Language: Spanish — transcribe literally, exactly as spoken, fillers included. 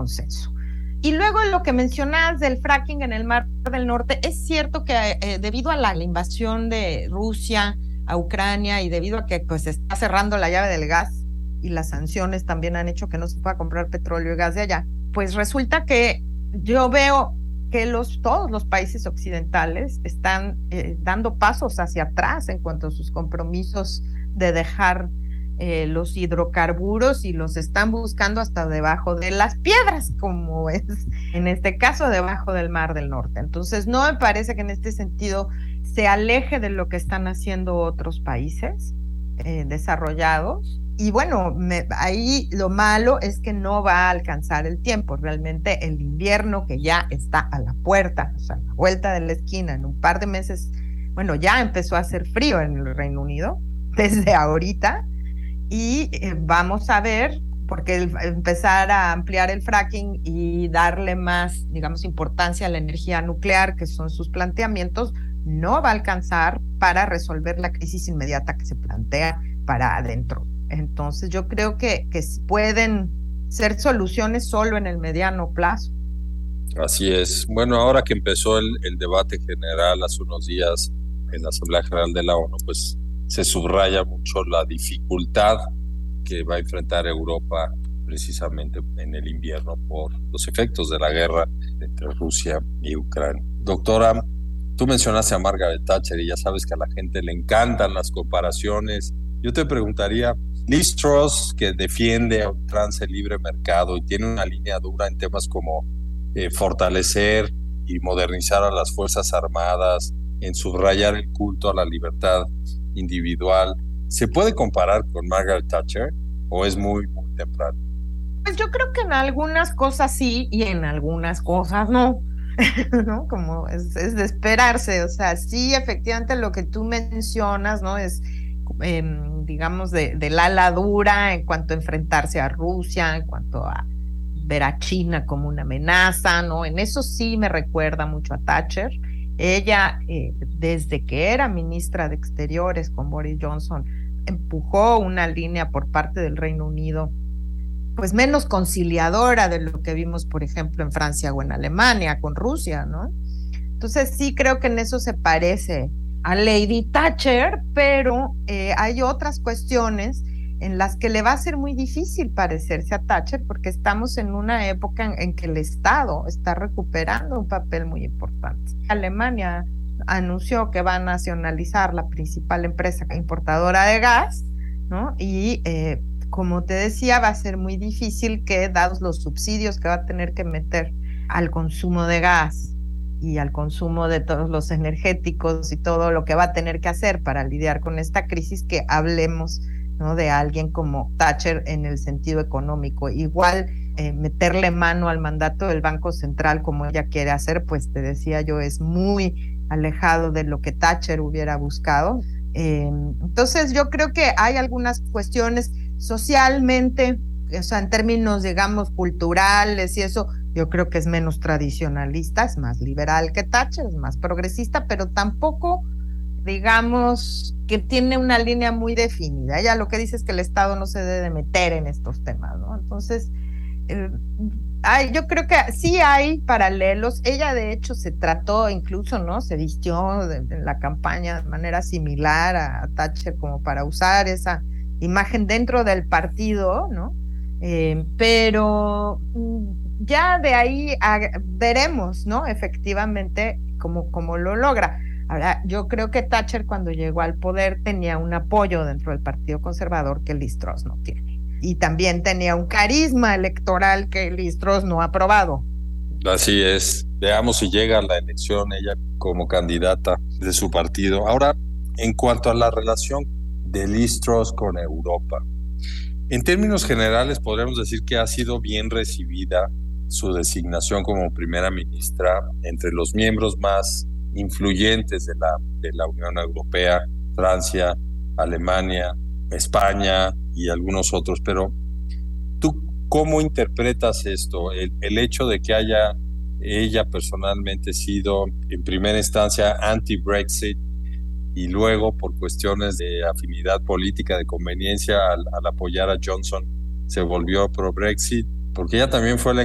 consenso. Y luego lo que mencionas del fracking en el Mar del Norte, es cierto que eh, debido a la, la invasión de Rusia a Ucrania y debido a que pues, se está cerrando la llave del gas y las sanciones también han hecho que no se pueda comprar petróleo y gas de allá, pues resulta que yo veo que los, todos los países occidentales están eh, dando pasos hacia atrás en cuanto a sus compromisos de dejar eh, los hidrocarburos y los están buscando hasta debajo de las piedras, como es en este caso debajo del Mar del Norte. Entonces no me parece que en este sentido se aleje de lo que están haciendo otros países eh, desarrollados. Y bueno, me, ahí lo malo es que no va a alcanzar el tiempo. Realmente el invierno que ya está a la puerta, o sea, a la vuelta de la esquina, en un par de meses, bueno, ya empezó a hacer frío en el Reino Unido desde ahorita y eh, vamos a ver, porque el, empezar a ampliar el fracking y darle más, digamos, importancia a la energía nuclear, que son sus planteamientos, no va a alcanzar para resolver la crisis inmediata que se plantea para adentro. Entonces yo creo que, que pueden ser soluciones solo en el mediano plazo. Así es. Bueno, ahora que empezó el, el debate general hace unos días en la Asamblea General de la ONU, pues se subraya mucho la dificultad que va a enfrentar Europa precisamente en el invierno por los efectos de la guerra entre Rusia y Ucrania. Doctora, tú mencionaste a Margaret Thatcher y ya sabes que a la gente le encantan las comparaciones. Yo te preguntaría, Liz Truss, que defiende a ultranza el libre mercado y tiene una línea dura en temas como eh, fortalecer y modernizar a las Fuerzas Armadas, en subrayar el culto a la libertad individual, ¿se puede comparar con Margaret Thatcher o es muy, muy temprano? Pues yo creo que en algunas cosas sí y en algunas cosas no, ¿no? Como es, es de esperarse, o sea, sí, efectivamente lo que tú mencionas, ¿no? Es, eh, digamos, de, de la ala dura en cuanto a enfrentarse a Rusia, en cuanto a ver a China como una amenaza, ¿no? En eso sí me recuerda mucho a Thatcher. Ella, eh, desde que era ministra de Exteriores con Boris Johnson, empujó una línea por parte del Reino Unido, pues menos conciliadora de lo que vimos, por ejemplo, en Francia o en Alemania con Rusia, ¿no? Entonces sí creo que en eso se parece a Lady Thatcher, pero eh, hay otras cuestiones en las que le va a ser muy difícil parecerse a Thatcher porque estamos en una época en, en que el Estado está recuperando un papel muy importante. Alemania anunció que va a nacionalizar la principal empresa importadora de gas, ¿no? Y eh, como te decía, va a ser muy difícil que, dados los subsidios que va a tener que meter al consumo de gas y al consumo de todos los energéticos y todo lo que va a tener que hacer para lidiar con esta crisis, que hablemos, ¿no?, de alguien como Thatcher en el sentido económico. Igual eh, meterle mano al mandato del Banco Central como ella quiere hacer, pues te decía yo, es muy alejado de lo que Thatcher hubiera buscado. Eh, entonces yo creo que hay algunas cuestiones socialmente, o sea, en términos, digamos, culturales y eso, yo creo que es menos tradicionalista, es más liberal que Thatcher, es más progresista, pero tampoco, digamos, que tiene una línea muy definida. Ella lo que dice es que el Estado no se debe meter en estos temas, ¿no? Entonces, eh, hay, yo creo que sí hay paralelos. Ella, de hecho, se trató incluso, ¿no? Se vistió de, de la campaña de manera similar a, a Thatcher como para usar esa imagen dentro del partido, ¿no? Eh, pero ya de ahí a, veremos, ¿no? Efectivamente, cómo, cómo lo logra. Ahora, yo creo que Thatcher cuando llegó al poder tenía un apoyo dentro del Partido Conservador que Liz Truss no tiene. Y también tenía un carisma electoral que Liz Truss no ha aprobado. Así es. Veamos si llega a la elección ella como candidata de su partido. Ahora, en cuanto a la relación de Liz Truss con Europa, en términos generales podríamos decir que ha sido bien recibida su designación como primera ministra entre los miembros más influyentes de la, de la Unión Europea, Francia, Alemania, España y algunos otros. Pero ¿tú cómo interpretas esto? El, el hecho de que haya ella personalmente sido en primera instancia anti-Brexit y luego por cuestiones de afinidad política, de conveniencia, al, al apoyar a Johnson, se volvió pro-Brexit, porque ella también fue la